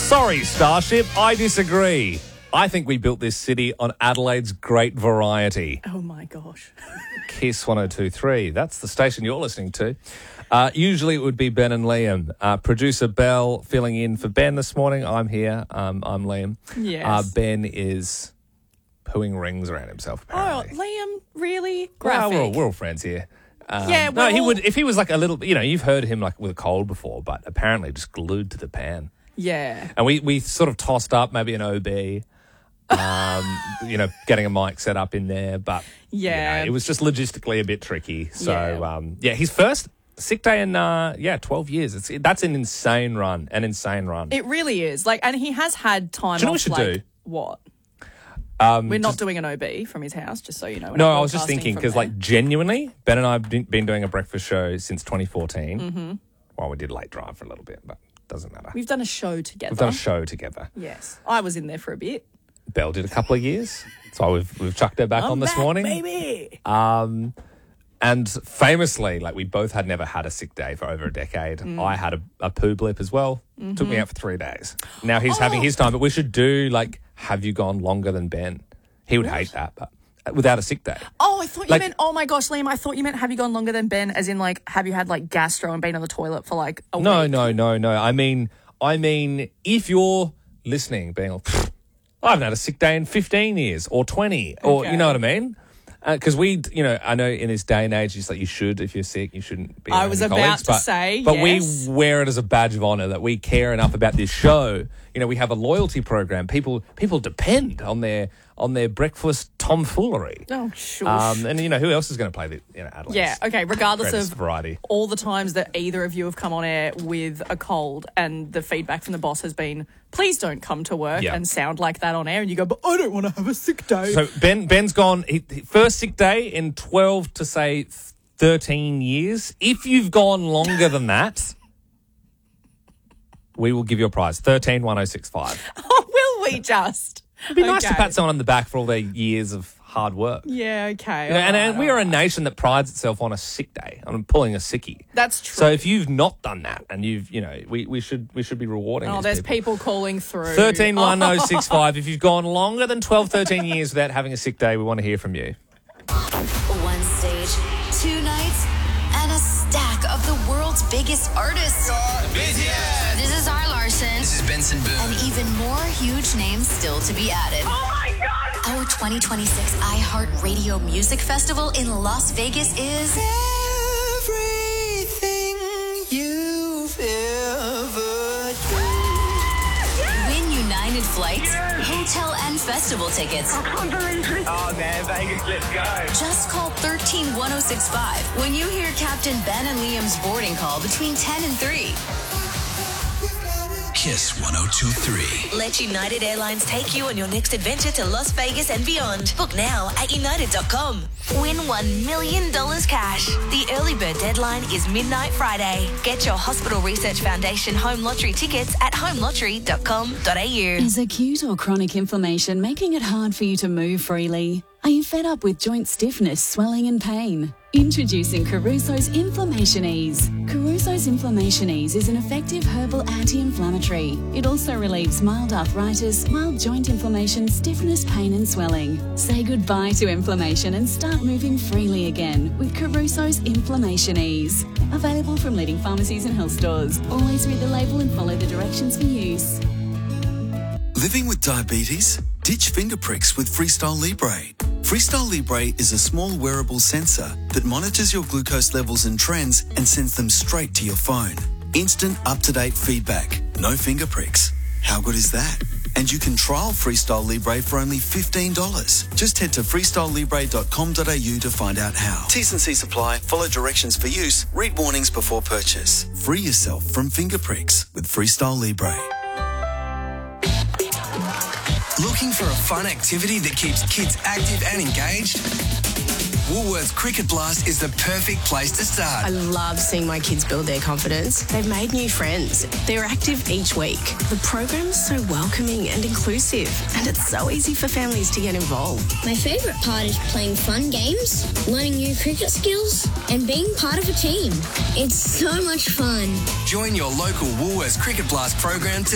Sorry, Starship, I disagree. I think we built this city on Adelaide's great variety. Oh, my gosh. Kiss 102.3. That's the station you're listening to. Usually it would be Ben and Liam. Producer Belle filling in for Ben this morning. I'm here. I'm Liam. Yes. Ben is pooing rings around himself, apparently. Oh, Liam, really? Graphic. Well, we're all friends here. Yeah, no, he would, if he was like a little, you've heard him like with a cold before, but apparently just glued to the pan. Yeah. And we sort of tossed up maybe an OB, getting a mic set up in there, but yeah, it was just logistically a bit tricky. So, his first sick day in 12 years. That's an insane run. It really is. And he has had time. Do you know what we should do? What? We're not doing an OB from his house, just so you know. No, I was just thinking because, genuinely, Ben and I have been doing a breakfast show since 2014. Mm-hmm. Well, we did late drive for a little bit, but doesn't matter. We've done a show together. Yes, I was in there for a bit. Belle did a couple of years, so we've chucked her back on this morning, baby. And famously, we both had never had a sick day for over a decade. I had a poo blip as well. Mm-hmm. Took me out for 3 days. Now he's having his time, but we should do have you gone longer than Ben? He would hate that, but without a sick day. Oh, I thought you meant, oh my gosh, Liam, I thought you meant have you gone longer than Ben, as in have you had gastro and been on the toilet for a week? No. I mean, if you're listening, being I haven't had a sick day in 15 years or 20, or you know what I mean? Because I know in this day and age, it's you should, if you're sick, you shouldn't be. I was about to say, but we wear it as a badge of honour that we care enough about this show. We have a loyalty program. People depend on their breakfast tomfoolery. Oh, sure. And who else is going to play the Adelaide? Yeah, okay. Regardless of variety, all the times that either of you have come on air with a cold, and the feedback from the boss has been, please don't come to work and sound like that on air, and you go, but I don't want to have a sick day. So Ben's gone first sick day in 12 to say 13 years. If you've gone longer than that, we will give you a prize. 131065. Oh, will we just? It'd be nice to pat someone on the back for all their years of hard work. Yeah, okay. And we are a nation that prides itself on a sick day, on pulling a sickie. That's true. So if you've not done that, and we should be rewarding. Oh, there's people calling through. 131065. If you've gone longer than 12, 13 years without having a sick day, we want to hear from you. One stage, 2 nights, and a stack of the world's biggest artists. BTS! This is R. Larson. This is Benson Boone. And even more huge names still to be added. Oh my God! Our 2026 iHeartRadio Music Festival in Las Vegas is everything you've ever done. Win United Flights, hotel and festival tickets. Oh man, Vegas, let's go. Just call 131065 when you hear Captain Ben and Liam's boarding call between 10 and 3. Kiss 102.3. Let United Airlines take you on your next adventure to Las Vegas and beyond. Book now at united.com. Win $1 million cash. The early bird deadline is midnight Friday. Get your Hospital Research Foundation home lottery tickets at homelottery.com.au. Is acute or chronic inflammation making it hard for you to move freely? Are you fed up with joint stiffness, swelling and pain? Introducing Caruso's Inflammation Ease. Caruso's Inflammation Ease is an effective herbal anti-inflammatory. It also relieves mild arthritis, mild joint inflammation, stiffness, pain and swelling. Say goodbye to inflammation and start moving freely again with Caruso's Inflammation Ease. Available from leading pharmacies and health stores. Always read the label and follow the directions for use. Living with diabetes? Ditch finger pricks with Freestyle Libre. Freestyle Libre is a small wearable sensor that monitors your glucose levels and trends and sends them straight to your phone. Instant, up-to-date feedback. No finger pricks. How good is that? And you can trial Freestyle Libre for only $15. Just head to freestylelibre.com.au to find out how. T's and C's apply. Follow directions for use. Read warnings before purchase. Free yourself from finger pricks with Freestyle Libre. Looking for a fun activity that keeps kids active and engaged? Woolworths Cricket Blast is the perfect place to start. I love seeing my kids build their confidence. They've made new friends. They're active each week. The program's so welcoming and inclusive, and it's so easy for families to get involved. My favourite part is playing fun games, learning new cricket skills, and being part of a team. It's so much fun. Join your local Woolworths Cricket Blast program today.